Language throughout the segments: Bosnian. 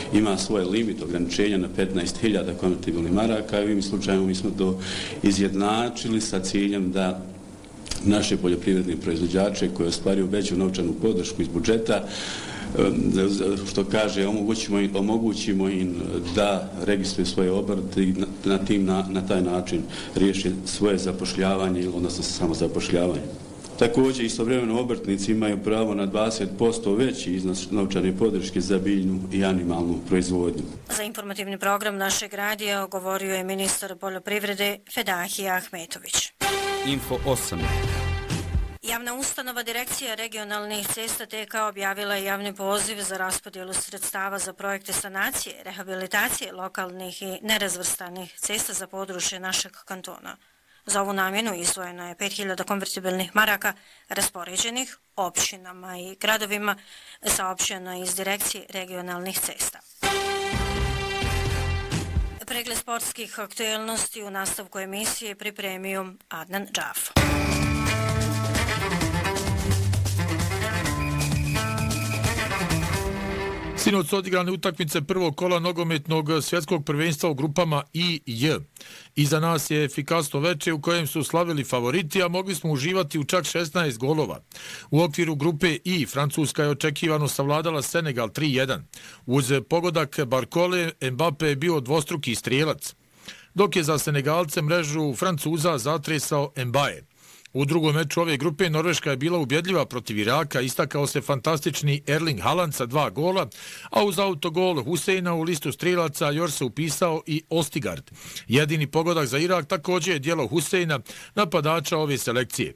ima svoj limit ograničenja na 15.000 konvertibilnih maraka i ovim slučajem mi smo to izjednačili sa ciljem da naše poljoprivredne proizvođače koji ostvaruju veću novčanu podršku iz budžeta, što kaže, omogućimo im da registruju svoje obrte i na taj način riješi svoje zapošljavanje, odnosno samozapošljavanje. Također, istovremeno obrtnici imaju pravo na 20% veći iznos novčane podrške za biljnu i animalnu proizvodnju. Za informativni program našeg radija govorio je ministar poljoprivrede Fedahija Ahmetović. Info 8. Javna ustanova Direkcija regionalnih cesta TK objavila je javni poziv za raspodjelu sredstava za projekte sanacije, rehabilitacije lokalnih i nerazvrstanih cesta za područje našeg kantona. Za ovu namjenu izdvojeno je 5.000 konvertibilnih maraka raspoređenih općinama i gradovima, saopšteno iz Direkcije regionalnih cesta. Pregled sportskih aktualnosti u nastavku emisije pripremio Adnan Džaf. Sinoć su odigrane utakmice prvog kola nogometnog svjetskog prvenstva u grupama I i J. Iza nas je efikasno veče u kojem su slavili favoriti, a mogli smo uživati u čak 16 golova. U okviru grupe I Francuska je očekivano savladala Senegal 3-1. Uz pogodak Barkole, Mbappe je bio dvostruki strijelac, dok je za Senegalce mrežu Francuza zatresao Mbaye. U drugom meču ove grupe Norveška je bila ubjedljiva protiv Iraka, istakao se fantastični Erling Haaland sa 2 gola, a uz autogol Huseina u listu strijelaca još se upisao i Ostigard. Jedini pogodak za Irak također je djelo Huseina, napadača ove selekcije.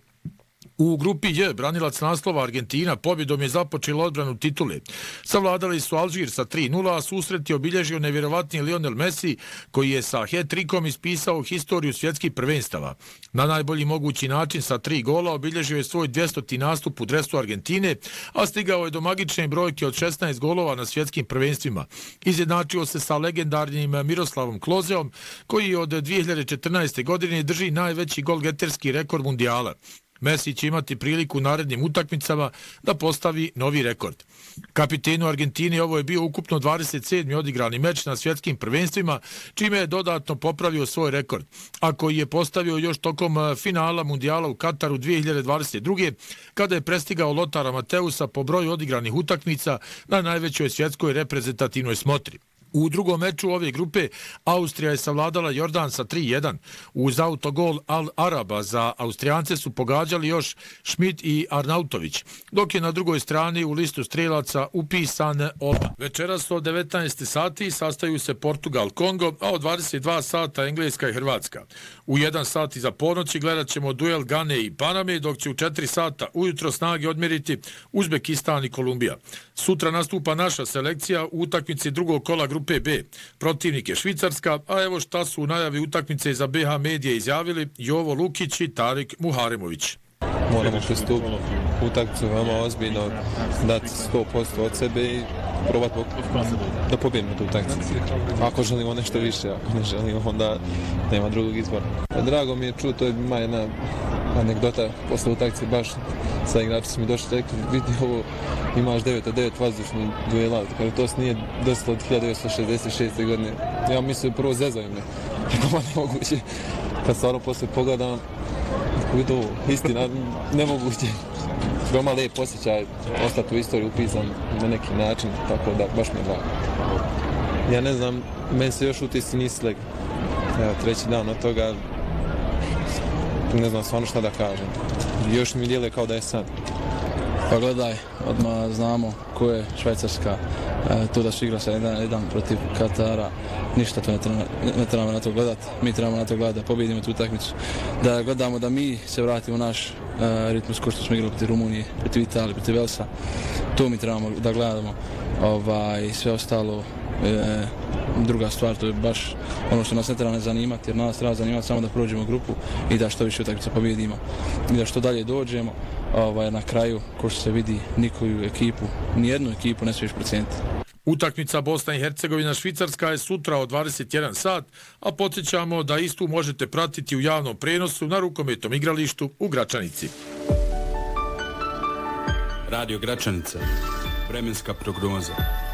U grupi J branilac naslova Argentina pobjedom je započela odbranu titule. Savladali su Alžir sa 3-0, a susret je obilježio nevjerovatni Lionel Messi, koji je sa hat-trickom ispisao historiju svjetskih prvenstava. Na najbolji mogući način sa 3 gola obilježio je svoj 200. nastup u dresu Argentine, a stigao je do magične brojke od 16 golova na svjetskim prvenstvima. Izjednačio se sa legendarnim Miroslavom Klozeom, koji od 2014. godine drži najveći golgeterski rekord mundijala. Messi će imati priliku u narednim utakmicama da postavi novi rekord. Kapitenu Argentine ovo je bio ukupno 27. odigrani meč na svjetskim prvenstvima, čime je dodatno popravio svoj rekord, a koji je postavio još tokom finala mundijala u Kataru 2022. kada je prestigao Lotara Mateusa po broju odigranih utakmica na najvećoj svjetskoj reprezentativnoj smotri. U drugom meču ove grupe Austrija je savladala Jordan sa 3-1. Uz autogol Al Araba za Austrijance su pogađali još Schmidt i Arnautović, dok je na drugoj strani u listu strelaca upisan Oba. Večeras od 19 sati sastaju se Portugal-Kongo, a od 22 sata Engleska i Hrvatska. U 1 sat iza ponoći gledat ćemo duel Gane i Paname, dok će u 4 sata ujutro snage odmjeriti Uzbekistan i Kolumbija. Sutra nastupa naša selekcija u utakmici drugog kola grupe B. Protivnik je Švicarska, a evo šta su u najavi utakmice za BH Medije izjavili Jovo Lukić i Tarik Muharemović. Moramo pristupiti utakmicu veoma ozbiljno, dati 100% od sebe i probati da pobjedimo tu utakmicu. Ako želimo nešto više, ako ne želimo, onda nema drugog izbora. Drago mi je čuti, to je ima jedna anegdota posle utakmice, baš sa igrači su mi došli rekli, vidi ovo, imaš 9 od 9 vazdušnih duela, kada to se nije desilo od 1966. godine. Ja mislim prvo zezaju me, tako ma nemoguće. Kad stvarno posle pogledam, vidi ovo, istina, nemoguće. Veoma lijep osjećaj, ostati u istoriju upisan na neki način, tako da baš mi je drago. Ja ne znam, meni se još utisci nisi sleg. Evo, 3. dan od toga, ne znam stvarno šta da kažem. Još mi djeluje kao da je sad. Pa gledaj, odmah znamo ko je Švajcarska, tu da su igra sa 1-1 protiv Katara, ništa to ne trebamo na to gledati, mi trebamo na to gledati da pobjedimo tu utakmicu, da gledamo da mi se vratimo u naš ritmus ko što smo igrali protiv Rumunije, protiv Italije, protiv Velsa, to mi trebamo da gledamo, sve ostalo druga stvar, to je baš ono što nas ne treba ne zanimati, jer nas treba zanimati samo da prođemo grupu i da što više utakmica pobjedimo i da što dalje dođemo. Na kraju, ko što se vidi, nikoju ekipu, nijednu ekipu ne smiješ proceniti. Utakmica Bosna i Hercegovina Švicarska je sutra od 21 sat, a podsjećamo da istu možete pratiti u javnom prenosu na rukometnom igralištu u Gračanici. Radio Gračanica, vremenska prognoza.